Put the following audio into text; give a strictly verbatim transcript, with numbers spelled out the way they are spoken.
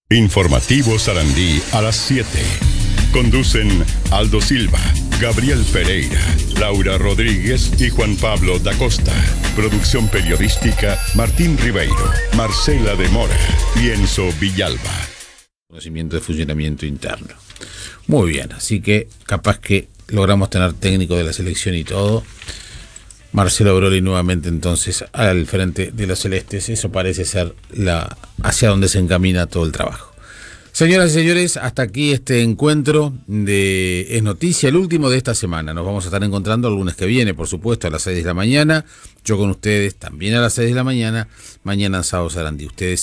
Informativo Sarandí a las siete. Conducen Aldo Silva, Gabriel Pereira, Laura Rodríguez y Juan Pablo da Costa. Producción periodística Martín Ribeiro, Marcela de Mora y Enzo Villalba. Conocimiento de funcionamiento interno. Muy bien, así que capaz que logramos tener técnico de la selección y todo. Marcelo Broli nuevamente entonces al frente de los celestes. Eso parece ser la hacia donde se encamina todo el trabajo. Señoras y señores, hasta aquí este encuentro de Es Noticia, el último de esta semana. Nos vamos a estar encontrando el lunes que viene, por supuesto, a las seis de la mañana. Yo con ustedes también a las seis de la mañana. Mañana en Sábado Sarandí. Ustedes